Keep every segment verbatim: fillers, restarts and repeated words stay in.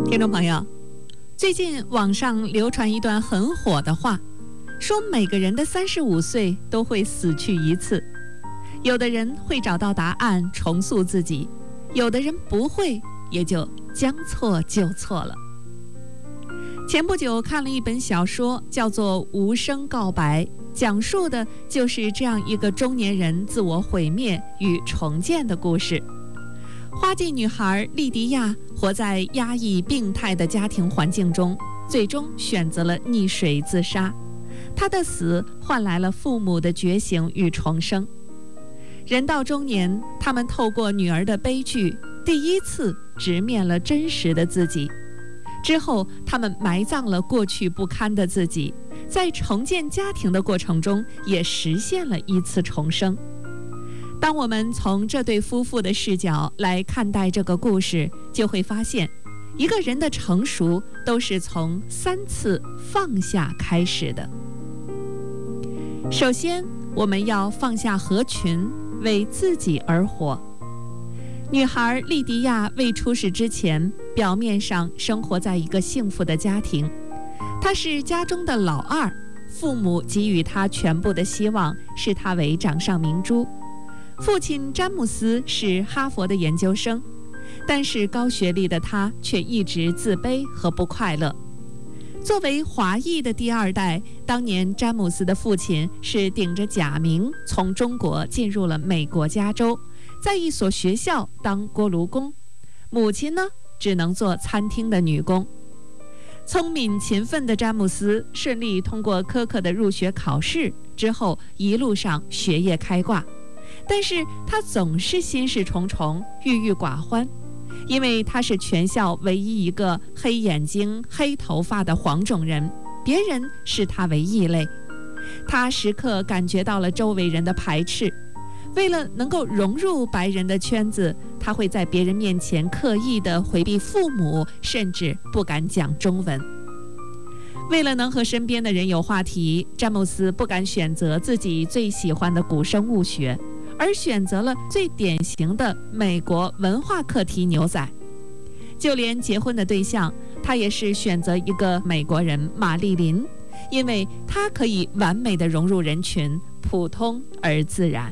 听众朋友，最近网上流传一段很火的话，说每个人的三十五岁都会死去一次，有的人会找到答案重塑自己，有的人不会，也就将错就错了。前不久看了一本小说，叫做《无声告白》，讲述的就是这样一个中年人自我毁灭与重建的故事。花季女孩莉迪亚活在压抑病态的家庭环境中，最终选择了溺水自杀。她的死换来了父母的觉醒与重生。人到中年，他们透过女儿的悲剧，第一次直面了真实的自己。之后，他们埋葬了过去不堪的自己，在重建家庭的过程中，也实现了一次重生。当我们从这对夫妇的视角来看待这个故事，就会发现，一个人的成熟都是从三次放下开始的。首先，我们要放下合群，为自己而活。女孩莉迪亚未出世之前，表面上生活在一个幸福的家庭，她是家中的老二，父母给予她全部的希望，视她为掌上明珠。父亲詹姆斯是哈佛的研究生，但是高学历的他却一直自卑和不快乐。作为华裔的第二代，当年詹姆斯的父亲是顶着假名从中国进入了美国加州，在一所学校当锅炉工，母亲呢只能做餐厅的女工。聪明勤奋的詹姆斯顺利通过苛刻的入学考试之后，一路上学业开挂。但是他总是心事重重，郁郁寡欢，因为他是全校唯一一个黑眼睛、黑头发的黄种人，别人视他为异类。他时刻感觉到了周围人的排斥，为了能够融入白人的圈子，他会在别人面前刻意地回避父母，甚至不敢讲中文。为了能和身边的人有话题，詹姆斯不敢选择自己最喜欢的古生物学，而选择了最典型的美国文化课题牛仔。就连结婚的对象，他也是选择一个美国人玛丽琳，因为她可以完美的融入人群，普通而自然。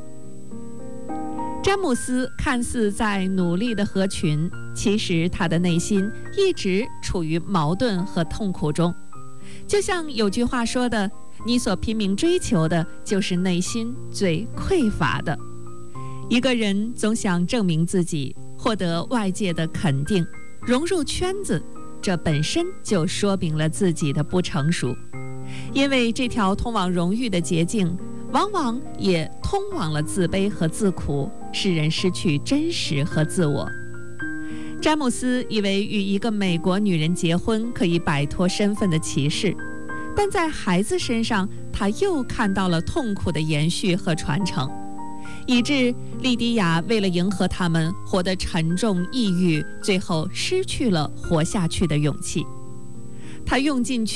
詹姆斯看似在努力的合群，其实他的内心一直处于矛盾和痛苦中。就像有句话说的，你所拼命追求的就是内心最匮乏的。一个人总想证明自己，获得外界的肯定，融入圈子，这本身就说明了自己的不成熟。因为这条通往荣誉的捷径，往往也通往了自卑和自苦，使人失去真实和自我。詹姆斯以为与一个美国女人结婚可以摆脱身份的歧视，但在孩子身上，他又看到了痛苦的延续和传承，以致莉迪亚为了迎合他们，活得沉重抑郁，最后失去了活下去的勇气。他用尽